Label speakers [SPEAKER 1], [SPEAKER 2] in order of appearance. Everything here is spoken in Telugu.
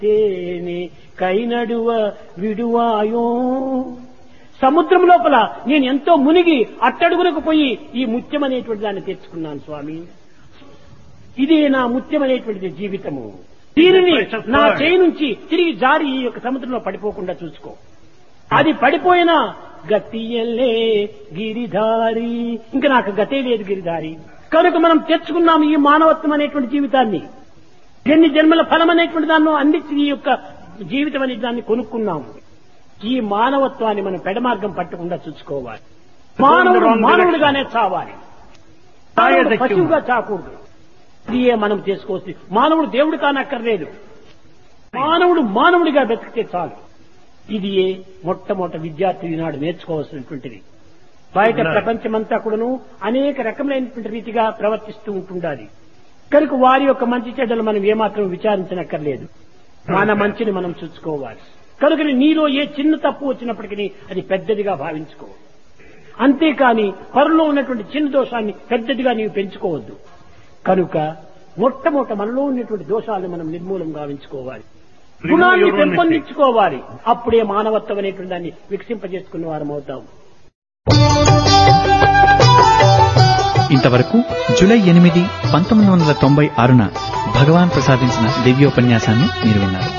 [SPEAKER 1] తేనే కైనడువ విడువాయో. సముద్రం లోపల నేను ఎంతో మునిగి అట్టడుగునకు పోయి ఈ ముత్యం అనేటువంటి దాన్ని తెచ్చుకున్నాను స్వామి. ఇదే నా ముత్యం అనేటువంటిది జీవితము. దీనిని నా చేయి నుంచి తిరిగి జారి ఈ యొక్క సముద్రంలో పడిపోకుండా చూసుకో. అది పడిపోయినా గతియల్లే గిరిధారి, ఇంకా నాకు గతే లేదు గిరిధారి. కనుక మనం తెచ్చుకున్నాము ఈ మానవత్వం అనేటువంటి జీవితాన్ని. ఎన్ని జన్మల ఫలం అనేటువంటి దాన్ని అందించి ఈ యొక్క జీవితం అనే దాన్ని కొనుక్కున్నాము. ఈ మానవత్వాన్ని మనం పెడమార్గం పట్టకుండా చూసుకోవాలి. మానవుడు మానవుడిగానే చావాలి, పశువుగా చాకూడదు. ఇదే మనం చేసుకోవచ్చు. మానవుడు దేవుడు కానక్కర్లేదు, మానవుడు మానవుడిగా బ్రతికితే చాలు. ఇది మొట్టమొదటి విద్యార్థి ఈనాడు నేర్చుకోవాల్సినటువంటిది. బయట ప్రపంచమంతా కూడాను అనేక రకములైనటువంటి రీతిగా ప్రవర్తిస్తూ ఉంటుండాలి. కనుక వారి యొక్క మంచి చెడ్డలు మనం ఏమాత్రం విచారించనక్కర్లేదు. మన మంచిని మనం చూసుకోవాలి. కనుక నీలో ఏ చిన్న తప్పు వచ్చినప్పటికీ అది పెద్దదిగా భావించుకో. అంతేకాని పరులో ఉన్నటువంటి చిన్న దోషాన్ని పెద్దదిగా నీవు పెంచుకోవద్దు. కనుక మొట్టమొదట మనలో ఉన్నటువంటి దోషాలను మనం నిర్మూలం గావించుకోవాలి, గుణాన్ని పెంపొందించుకోవాలి. అప్పుడే మానవత్వం అనేటువంటి దాన్ని వికసింపజేసుకున్న వారం అవుతాం.
[SPEAKER 2] ఇంతవరకు జూలై 8, 1996న భగవాన్ ప్రసాదించిన దివ్యోపన్యాసాన్ని మీరు విన్నారు.